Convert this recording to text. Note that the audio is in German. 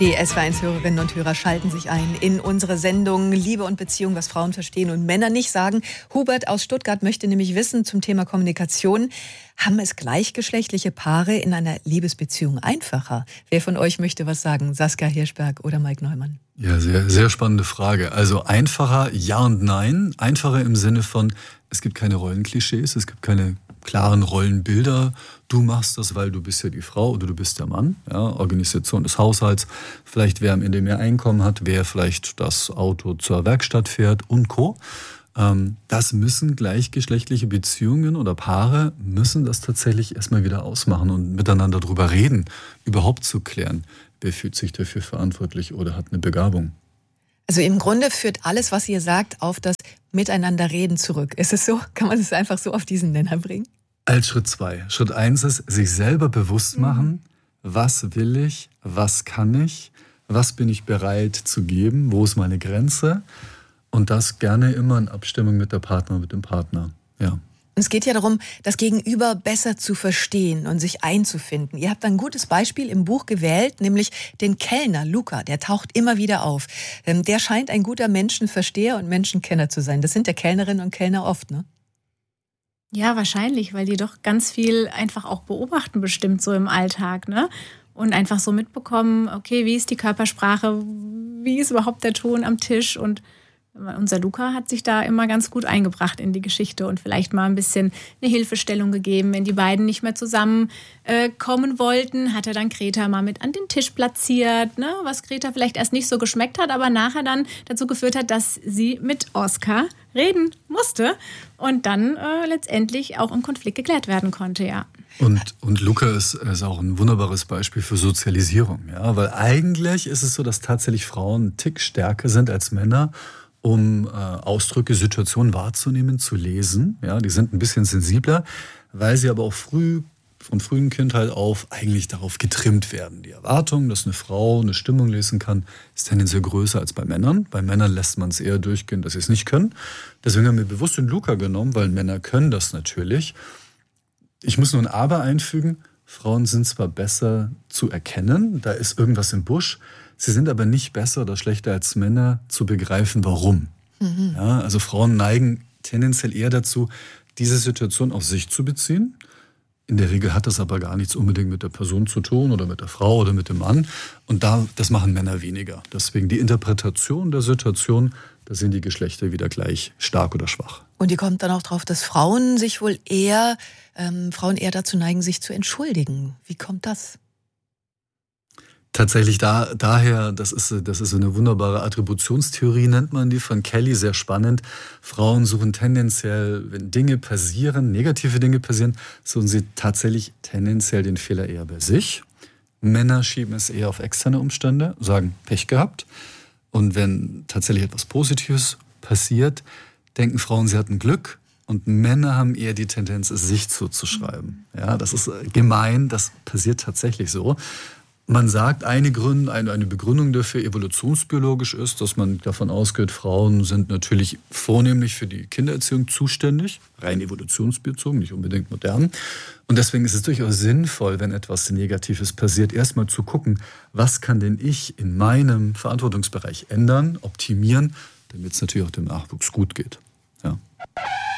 Die SWR1-Hörerinnen und Hörer schalten sich ein in unsere Sendung Liebe und Beziehung, was Frauen verstehen und Männer nicht sagen. Hubert aus Stuttgart möchte nämlich wissen zum Thema Kommunikation. Haben es gleichgeschlechtliche Paare in einer Liebesbeziehung einfacher? Wer von euch möchte was sagen? Saskia Hirschberg oder Mike Neumann? Ja, sehr, sehr spannende Frage. Also einfacher, ja und nein. Einfacher im Sinne von, es gibt keine Rollenklischees, es gibt keine klaren Rollenbilder. Du machst das, weil du bist ja die Frau oder du bist der Mann. Ja, Organisation des Haushalts, vielleicht wer am Ende mehr Einkommen hat, wer vielleicht das Auto zur Werkstatt fährt und Co. Das müssen gleichgeschlechtliche Beziehungen oder Paare müssen das tatsächlich erstmal wieder ausmachen und miteinander drüber reden, überhaupt zu klären, wer fühlt sich dafür verantwortlich oder hat eine Begabung. Also im Grunde führt alles, was ihr sagt, auf das Miteinanderreden zurück. Ist es so? Kann man es einfach so auf diesen Nenner bringen? Als Schritt 2. Schritt 1 ist, sich selber bewusst machen, was will ich, was kann ich, was bin ich bereit zu geben, wo ist meine Grenze und das gerne immer in Abstimmung mit der Partnerin, mit dem Partner. Ja. Es geht ja darum, das Gegenüber besser zu verstehen und sich einzufinden. Ihr habt ein gutes Beispiel im Buch gewählt, nämlich den Kellner Luca, der taucht immer wieder auf. Der scheint ein guter Menschenversteher und Menschenkenner zu sein. Das sind ja Kellnerinnen und Kellner oft, ne? Ja, wahrscheinlich, weil die doch ganz viel einfach auch beobachten bestimmt so im Alltag, ne? Und einfach so mitbekommen, okay, wie ist die Körpersprache, wie ist überhaupt der Ton am Tisch und unser Luca hat sich da immer ganz gut eingebracht in die Geschichte und vielleicht mal ein bisschen eine Hilfestellung gegeben. Wenn die beiden nicht mehr zusammen kommen wollten, hat er dann Greta mal mit an den Tisch platziert, ne? Was Greta vielleicht erst nicht so geschmeckt hat, aber nachher dann dazu geführt hat, dass sie mit Oskar reden musste und dann letztendlich auch im Konflikt geklärt werden konnte, ja. Und Luca ist auch ein wunderbares Beispiel für Sozialisierung, ja, weil eigentlich ist es so, dass tatsächlich Frauen einen Tick stärker sind als Männer, um Ausdrücke, Situationen wahrzunehmen, zu lesen. Ja, die sind ein bisschen sensibler, weil sie aber auch von frühen Kindheit auf eigentlich darauf getrimmt werden. Die Erwartung, dass eine Frau eine Stimmung lesen kann, ist tendenziell größer als bei Männern. Bei Männern lässt man es eher durchgehen, dass sie es nicht können. Deswegen haben wir bewusst den Luca genommen, weil Männer können das natürlich. Ich muss nur ein Aber einfügen. Frauen sind zwar besser zu erkennen, da ist irgendwas im Busch. Sie sind aber nicht besser oder schlechter als Männer zu begreifen, warum. Ja, also Frauen neigen tendenziell eher dazu, diese Situation auf sich zu beziehen. In der Regel hat das aber gar nichts unbedingt mit der Person zu tun oder mit der Frau oder mit dem Mann. Und das machen Männer weniger. Deswegen die Interpretation der Situation, da sind die Geschlechter wieder gleich stark oder schwach. Und ihr kommt dann auch drauf, dass Frauen eher dazu neigen, sich zu entschuldigen. Wie kommt das? Tatsächlich daher, das ist so eine wunderbare Attributionstheorie, nennt man die, von Kelly, sehr spannend. Frauen suchen tendenziell, wenn Dinge passieren, negative Dinge passieren, suchen sie tatsächlich tendenziell den Fehler eher bei sich. Männer schieben es eher auf externe Umstände, sagen Pech gehabt. Und wenn tatsächlich etwas Positives passiert, denken Frauen, sie hatten Glück. Und Männer haben eher die Tendenz, es sich zuzuschreiben. Ja, das ist gemein, das passiert tatsächlich so. Man sagt, eine Begründung dafür evolutionsbiologisch ist, dass man davon ausgeht, Frauen sind natürlich vornehmlich für die Kindererziehung zuständig, rein evolutionsbezogen, nicht unbedingt modern. Und deswegen ist es durchaus sinnvoll, wenn etwas Negatives passiert, erstmal zu gucken, was kann denn ich in meinem Verantwortungsbereich ändern, optimieren, damit es natürlich auch dem Nachwuchs gut geht. Ja.